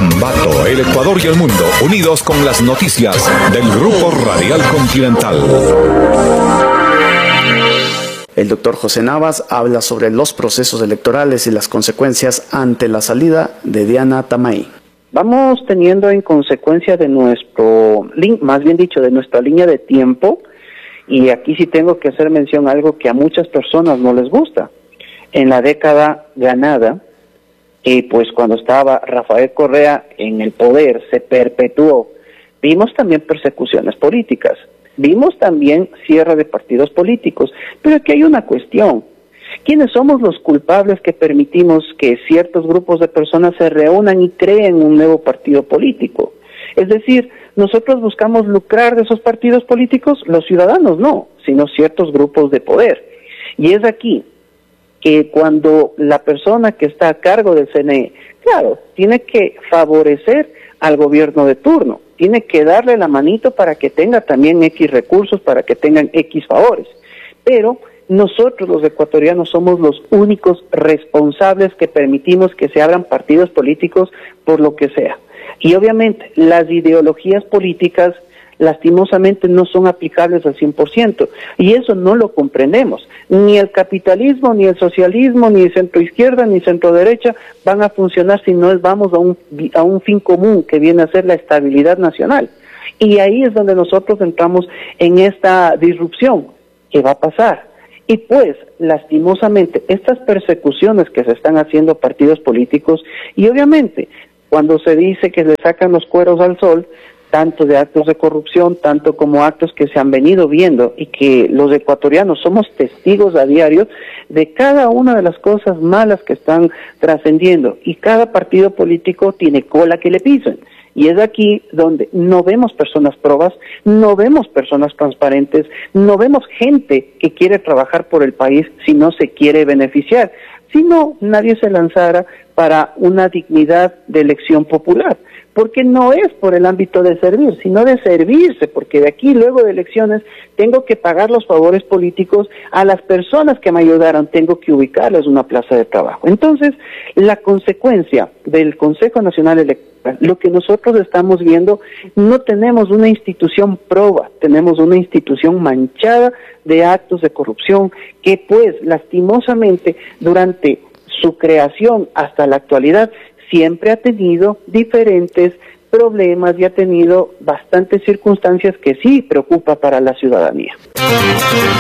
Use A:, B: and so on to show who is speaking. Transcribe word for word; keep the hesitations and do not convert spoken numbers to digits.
A: Ambato, el Ecuador y el mundo, unidos con las noticias del Grupo Radial Continental.
B: El doctor José Navas habla sobre los procesos electorales y las consecuencias ante la salida de Diana Tamay.
C: Vamos teniendo en consecuencia de nuestro, más bien dicho, de nuestra línea de tiempo, y aquí sí tengo que hacer mención a algo que a muchas personas no les gusta. En la década ganada, y pues cuando estaba Rafael Correa en el poder, se perpetuó. Vimos también persecuciones políticas, vimos también cierre de partidos políticos, pero aquí hay una cuestión. ¿Quiénes somos los culpables que permitimos que ciertos grupos de personas se reúnan y creen un nuevo partido político? Es decir, nosotros buscamos lucrar de esos partidos políticos, los ciudadanos no, sino ciertos grupos de poder. Y es aquí que cuando la persona que está a cargo del C N E, claro, tiene que favorecer al gobierno de turno, tiene que darle la manito para que tenga también X recursos, para que tengan X favores, pero nosotros los ecuatorianos somos los únicos responsables que permitimos que se abran partidos políticos por lo que sea. Y obviamente las ideologías políticas lastimosamente no son aplicables al cien por ciento, y eso no lo comprendemos. Ni el capitalismo, ni el socialismo, ni el centro izquierda, ni centro derecha van a funcionar si no vamos a un, a un fin común que viene a ser la estabilidad nacional. Y ahí es donde nosotros entramos en esta disrupción que va a pasar. Y pues, lastimosamente, estas persecuciones que se están haciendo a partidos políticos, y obviamente, cuando se dice que le sacan los cueros al sol, tanto de actos de corrupción, tanto como actos que se han venido viendo y que los ecuatorianos somos testigos a diario de cada una de las cosas malas que están trascendiendo, y cada partido político tiene cola que le pisen. Y es aquí donde no vemos personas probas, no vemos personas transparentes, no vemos gente que quiere trabajar por el país si no se quiere beneficiar. Si no, nadie se lanzara para una dignidad de elección popular, porque no es por el ámbito de servir, sino de servirse, porque de aquí luego de elecciones tengo que pagar los favores políticos a las personas que me ayudaron, tengo que ubicarles una plaza de trabajo. Entonces, la consecuencia del Consejo Nacional Electoral, lo que nosotros estamos viendo, no tenemos una institución proba, tenemos una institución manchada de actos de corrupción que pues lastimosamente durante su creación hasta la actualidad siempre ha tenido diferentes problemas y ha tenido bastantes circunstancias que sí preocupa para la ciudadanía.